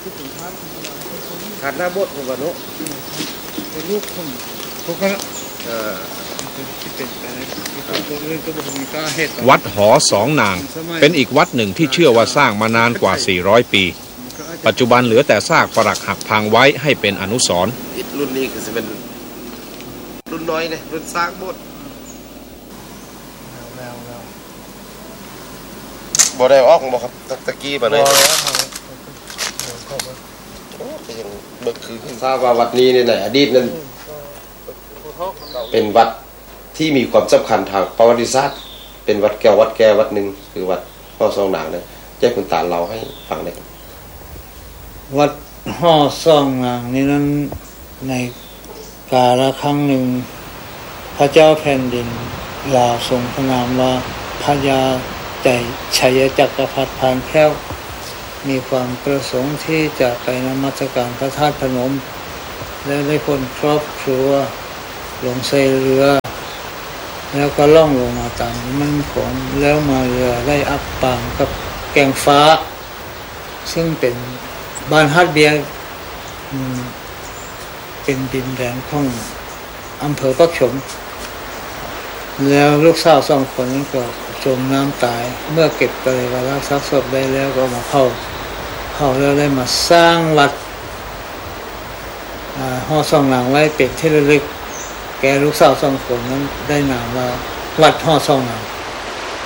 ขาดหน้าบดผมว่าเนาะเป็นลูกผมพวกนั้นวัดหอสองนางเป็นอีกวัดหนึ่งที่เชื่อว่าสร้างมานานกว่า400ปีปัจจุบันเหลือแต่ซากปรักหักพังไว้ให้เป็นอนุสรณ์รุ่นนี้คือจะเป็นรุ่นน้อยเนี่ยรุ่นสร้างบดบ่ได้ออกบ่ครับตะกี้บ่ได้ยังเบิกคือทราบว่าวัดนี้เนี่ยในอดีตนั้นเป็นวัดที่มีความสำคัญทางประวัติศาสตร์เป็นวัดแก้ววัดหนึ่งคือวัดพ่อสองนางเนี่ยแจ้คุณตาเราให้ฟังได้ครับวัดห่อสองนางนี้นั้นในกาลครั้งหนึ่งพระเจ้าแผ่นดินลาวทรงพระนามว่าพญาใจชัยจักรพรรดิพานแก้วมีความประสงค์ที่จะไปนมัสการพระธาตุพนมและได้คนครอบครัวลงใส่เรือแล้วก็ล่องลงมาตามมันของแล้วมาเรือได้อับปางกับแกงฟ้าซึ่งเป็นบ้านฮัดเบียเป็นดินแดนของอำเภอปักชมแล้วลูกสาว2 คนนั้นก็จมน้ำตายเมื่อเก็บไปวาระซักศพได้แล้วก็มาเผาแล้วได้มาสร้างวัดห่อสองนางไว้เป็นที่ระลึกแกลูกสาว2 คนนั้นได้นามว่าวัดห่อสองนาง